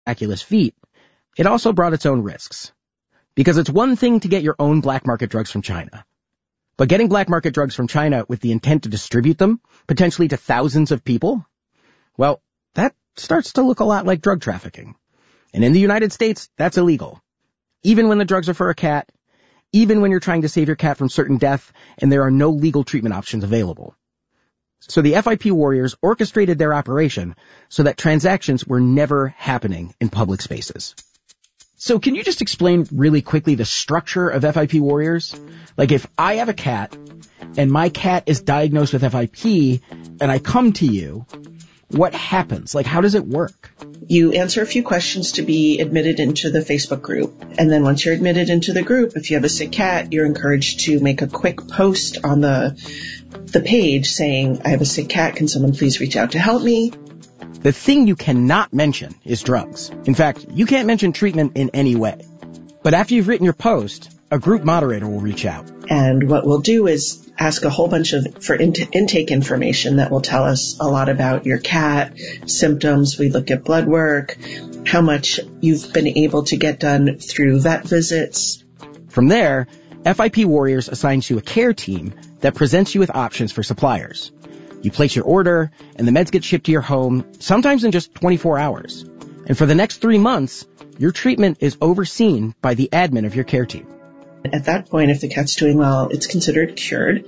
miraculous feat, it also brought its own risks. Because it's one thing to get your own black market drugs from China. But getting black market drugs from China with the intent to distribute them, potentially to thousands of people, well, that starts to look a lot like drug trafficking. And in the United States, that's illegal. Even when the drugs are for a cat, even when you're trying to save your cat from certain death and there are no legal treatment options available. So the FIP warriors orchestrated their operation so that transactions were never happening in public spaces. So can you just explain really quickly the structure of FIP warriors? Like if I have a cat and my cat is diagnosed with FIP and I come to you, what happens? Like how does it work? You answer a few questions to be admitted into the Facebook group. And then once you're admitted into the group, if you have a sick cat, you're encouraged to make a quick post on the page saying, I have a sick cat. Can someone please reach out to help me? The thing you cannot mention is drugs. In fact, you can't mention treatment in any way. But after you've written your post, a group moderator will reach out. And what we'll do is ask a whole bunch for intake information that will tell us a lot about your cat, symptoms. We look at blood work, how much you've been able to get done through vet visits. From there, FIP Warriors assigns you a care team that presents you with options for suppliers. You place your order, and the meds get shipped to your home, sometimes in just 24 hours. And for the next 3 months, your treatment is overseen by the admin of your care team. At that point, if the cat's doing well, it's considered cured.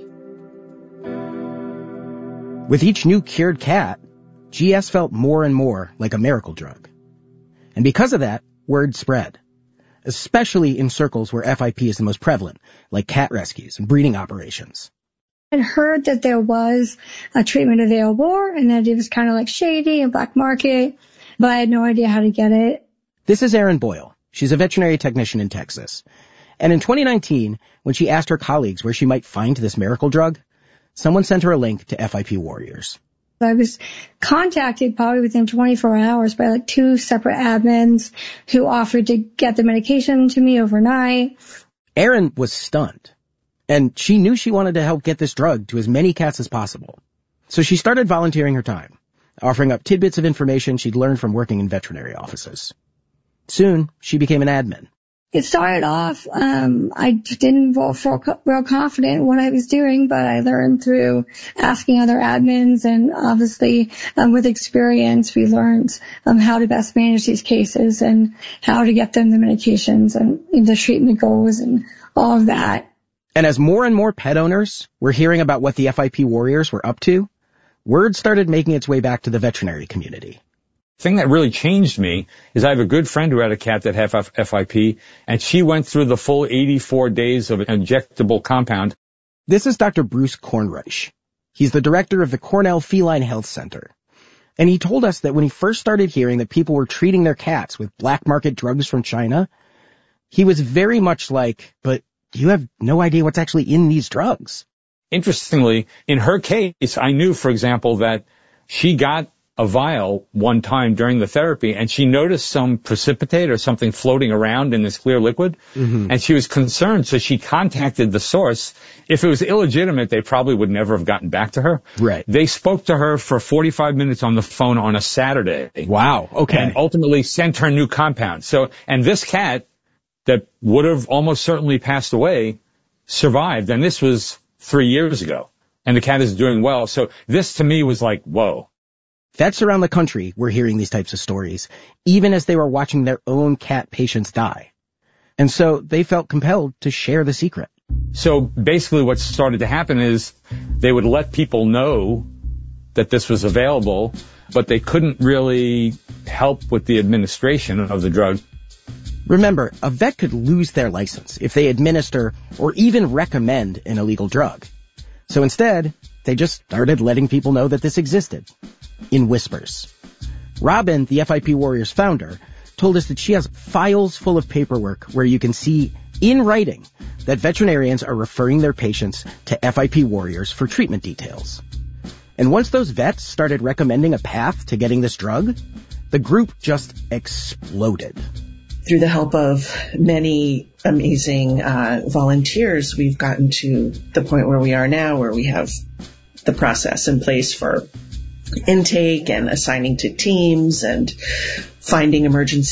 With each new cured cat, GS felt more and more like a miracle drug. And because of that, word spread, especially in circles where FIP is the most prevalent, like cat rescues and breeding operations. I'd heard that there was a treatment available and that it was kind of like shady and black market, but I had no idea how to get it. This is Erin Boyle. She's a veterinary technician in Texas. And in 2019, when she asked her colleagues where she might find this miracle drug, someone sent her a link to FIP Warriors. I was contacted probably within 24 hours by like 2 separate admins who offered to get the medication to me overnight. Erin was stunned. And she knew she wanted to help get this drug to as many cats as possible. So she started volunteering her time, offering up tidbits of information she'd learned from working in veterinary offices. Soon, she became an admin. It started off, I didn't feel real confident in what I was doing, but I learned through asking other admins, and obviously with experience, we learned how to best manage these cases and how to get them the medications and the treatment goals and all of that. And as more and more pet owners were hearing about what the FIP Warriors were up to, word started making its way back to the veterinary community. The thing that really changed me is I have a good friend who had a cat that had FIP, and she went through the full 84 days of an injectable compound. This is Dr. Bruce Kornreich. He's the director of the Cornell Feline Health Center. And he told us that when he first started hearing that people were treating their cats with black market drugs from China, he was very much like, but you have no idea what's actually in these drugs. Interestingly, in her case, I knew, for example, that she got a vial one time during the therapy, and she noticed some precipitate or something floating around in this clear liquid, and she was concerned, so she contacted the source. If it was illegitimate, they probably would never have gotten back to her. Right. They spoke to her for 45 minutes on the phone on a Saturday. Wow, okay. And ultimately sent her new compound. So, and this cat that would have almost certainly passed away survived, and this was 3 years ago, and the cat is doing well. So this to me was like, whoa. Vets around the country were hearing these types of stories, even as they were watching their own cat patients die. And so they felt compelled to share the secret. So basically what started to happen is they would let people know that this was available, but they couldn't really help with the administration of the drug. Remember, a vet could lose their license if they administer or even recommend an illegal drug. So instead, they just started letting people know that this existed. In whispers. Robin, the FIP Warriors founder, told us that she has files full of paperwork where you can see in writing that veterinarians are referring their patients to FIP Warriors for treatment details. And once those vets started recommending a path to getting this drug, the group just exploded. Through the help of many amazing volunteers, we've gotten to the point where we are now, where we have the process in place for intake and assigning to teams and finding emergency